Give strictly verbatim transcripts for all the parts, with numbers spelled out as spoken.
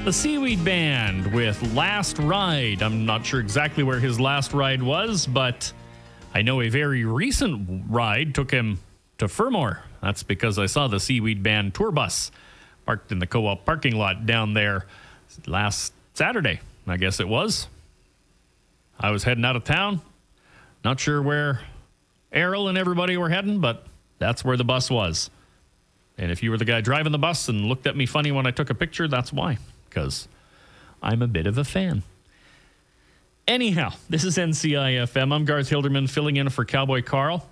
The Seaweed Band with Last Ride. I'm not sure exactly where his last ride was, but I know a very recent ride took him to Fermor. That's because I saw the Seaweed Band tour bus parked in the co-op parking lot down there last Saturday, I guess it was. I was heading out of town. Not sure where Errol and everybody were heading, but that's where the bus was. And if you were the guy driving the bus and looked at me funny when I took a picture, that's why. Because I'm a bit of a fan. Anyhow, this is N C I F M. I'm Garth Hilderman filling in for Cowboy Carl.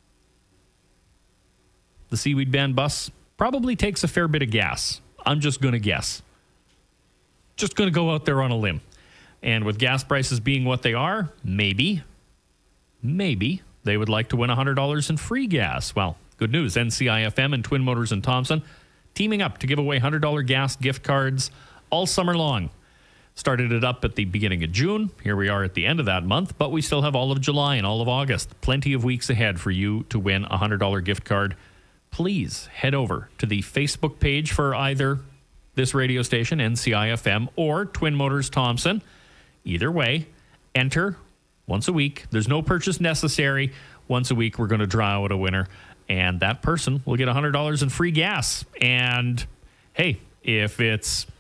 The Seaweed Band bus probably takes a fair bit of gas. I'm just going to guess. Just going to go out there on a limb. And with gas prices being what they are, maybe, maybe they would like to win one hundred dollars in free gas. Well, good news. N C I F M and Twin Motors in Thompson teaming up to give away one hundred dollars gas gift cards all summer long. Started it up at the beginning of June. Here we are at the end of that month, but we still have all of July and all of August. Plenty of weeks ahead for you to win a one hundred dollars gift card. Please head over to the Facebook page for either this radio station, N C I F M, or Twin Motors Thompson. Either way, enter once a week. There's no purchase necessary. Once a week, we're going to draw out a winner, and that person will get one hundred dollars in free gas. And hey, if it's